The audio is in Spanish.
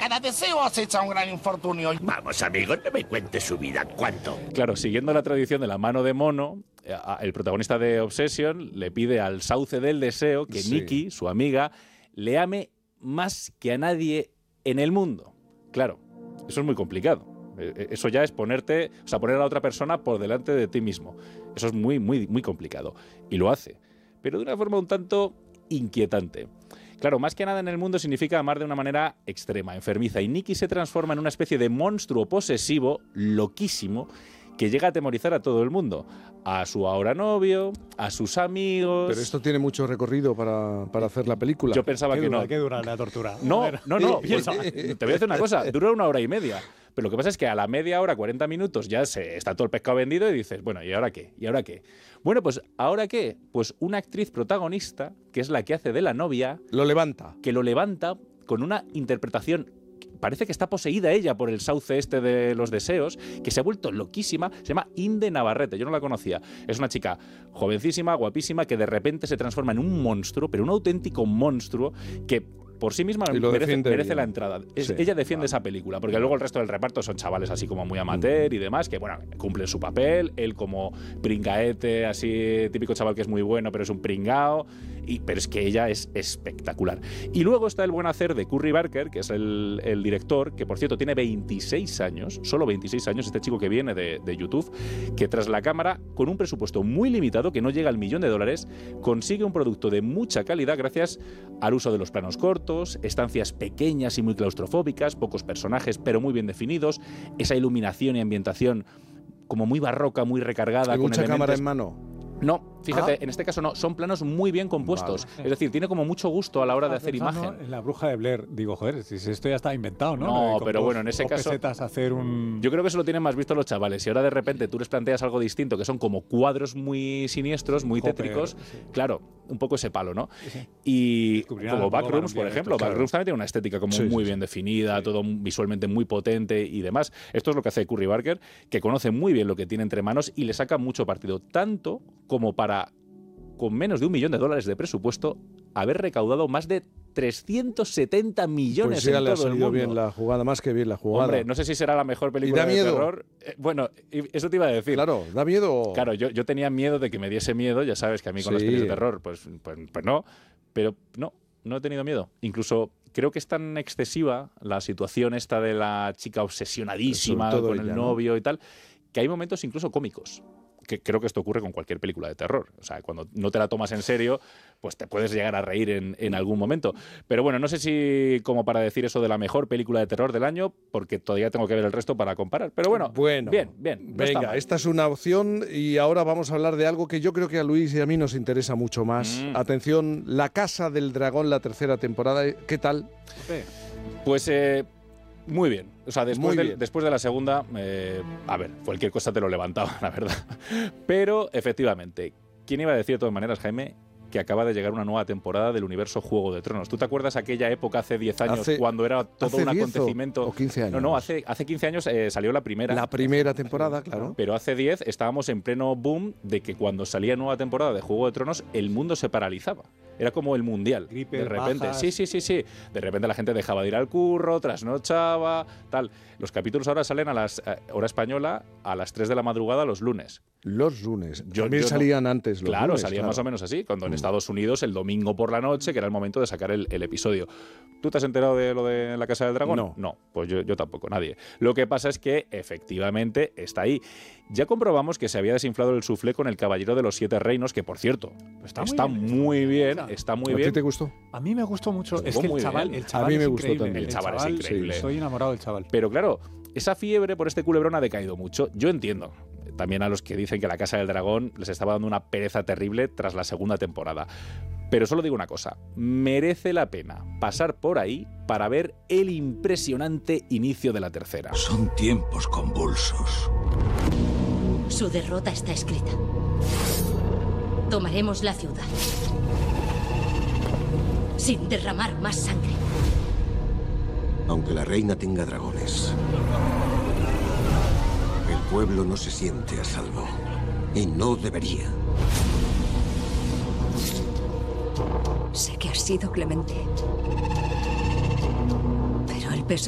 cada deseo acecha un gran infortunio. Vamos, amigo, no me cuentes su vida. ¿Cuánto? Claro, siguiendo la tradición de la mano de mono, el protagonista de Obsession le pide al sauce del deseo que Nikki, su amiga, le ame más que a nadie en el mundo. Claro, eso es muy complicado. Eso ya es poner a la otra persona por delante de ti mismo. Eso es muy, muy, muy complicado. Y lo hace, pero de una forma un tanto inquietante. Claro, más que nada en el mundo significa amar de una manera extrema, enfermiza. Y Nikki se transforma en una especie de monstruo posesivo, loquísimo, que llega a atemorizar a todo el mundo. A su ahora novio, a sus amigos... Pero esto tiene mucho recorrido para hacer la película. Yo pensaba que no. ¿Qué dura la tortura? No. Pues, te voy a decir una cosa. Dura 1 hora y media. Pero lo que pasa es que a la media hora, 40 minutos, ya está todo el pescado vendido y dices, bueno, ¿y ahora qué? ¿Y ahora qué? Bueno, pues ¿ahora qué? Pues una actriz protagonista, que es la que hace de la novia... Lo levanta. Que lo levanta con una interpretación... Parece que está poseída ella por el sauce este de los deseos, que se ha vuelto loquísima. Se llama Inde Navarrete, yo no la conocía. Es una chica jovencísima, guapísima, que de repente se transforma en un monstruo, pero un auténtico monstruo que por sí misma merece la entrada. Ella defiende esa película, porque luego el resto del reparto son chavales así como muy amateur y demás, que bueno, cumplen su papel. Él como pringaete, así típico chaval que es muy bueno, pero es un pringao. Pero es que ella es espectacular. Y luego está el buen hacer de Curry Barker, que es el director, que por cierto tiene 26 años, solo 26 años, este chico que viene de YouTube, que tras la cámara, con un presupuesto muy limitado, que no llega al $1.000.000, consigue un producto de mucha calidad gracias al uso de los planos cortos, estancias pequeñas y muy claustrofóbicas, pocos personajes pero muy bien definidos, esa iluminación y ambientación como muy barroca, muy recargada. ¿Hay con mucha elementos... cámara en mano? No, fíjate, en este caso no, son planos muy bien compuestos. Vale. Es decir, tiene como mucho gusto a la hora de hacer imagen. En La Bruja de Blair, digo, joder, si esto ya está inventado, ¿no? No, pero bueno, en ese caso hacer un... Yo creo que eso lo tienen más visto los chavales. Y ahora de repente tú les planteas algo distinto, que son como cuadros muy siniestros, muy tétricos. Sí. Claro, un poco ese palo, ¿no? Sí. Y como Backrooms, por ejemplo. Claro. Backrooms también tiene una estética como muy bien definida, todo visualmente muy potente y demás. Esto es lo que hace Curry Barker, que conoce muy bien lo que tiene entre manos y le saca mucho partido. Tanto como para, con menos de $1.000.000 de presupuesto, haber recaudado más de 370 millones pues en todo el mundo. Bien la jugada, más que bien la jugada. Hombre, no sé si será la mejor película de terror. Bueno, eso te iba a decir. Claro, da miedo. Claro, yo tenía miedo de que me diese miedo, ya sabes que a mí con las películas de terror, pues no, pero no he tenido miedo. Incluso creo que es tan excesiva la situación esta de la chica obsesionadísima con el novio y tal, que hay momentos incluso cómicos. Que creo que esto ocurre con cualquier película de terror. O sea, cuando no te la tomas en serio, pues te puedes llegar a reír en algún momento. Pero bueno, no sé si como para decir eso de la mejor película de terror del año, porque todavía tengo que ver el resto para comparar. Pero bueno, bien. Venga, esta es una opción y ahora vamos a hablar de algo que yo creo que a Luis y a mí nos interesa mucho más. Atención, La Casa del Dragón, la 3ª temporada. ¿Qué tal? Pues... muy bien. O sea, después de la segunda, a ver, cualquier cosa te lo levantaba, la verdad. Pero, efectivamente, ¿quién iba a decir de todas maneras, Jaime, que acaba de llegar una nueva temporada del universo Juego de Tronos? ¿Tú te acuerdas aquella época hace 10 años cuando era todo un acontecimiento? ¿O 15 años? No, hace 15 años salió la primera. La primera temporada, claro. Pero hace 10 estábamos en pleno boom de que cuando salía nueva temporada de Juego de Tronos, el mundo se paralizaba. Era como el mundial. Gripe, de repente, bajas. Sí. De repente la gente dejaba de ir al curro, trasnochaba, tal. Los capítulos ahora salen a las hora española a las 3 de la madrugada los lunes. Los lunes. También salían antes los lunes. Salían más o menos así. Cuando en Estados Unidos el domingo por la noche, que era el momento de sacar el episodio. ¿Tú te has enterado de lo de La Casa del Dragón? No, pues yo tampoco, nadie. Lo que pasa es que efectivamente está ahí. Ya comprobamos que se había desinflado el suflé con El Caballero de los 7 Reinos, que por cierto, está muy bien. Está muy bien. ¿A ti te gustó? A mí me gustó mucho. Es que el chaval a mí me gustó increíble. también. El chaval es increíble. Estoy enamorado del chaval. Pero claro, esa fiebre por este culebrón ha decaído mucho. Yo entiendo también a los que dicen que La Casa del Dragón les estaba dando una pereza terrible tras la segunda temporada. Pero solo digo una cosa, merece la pena pasar por ahí para ver el impresionante inicio de la tercera. Son tiempos convulsos. Su derrota está escrita. Tomaremos la ciudad. Sin derramar más sangre. Aunque la reina tenga dragones, el pueblo no se siente a salvo. Y no debería. Sé que has sido clemente. Pero el peso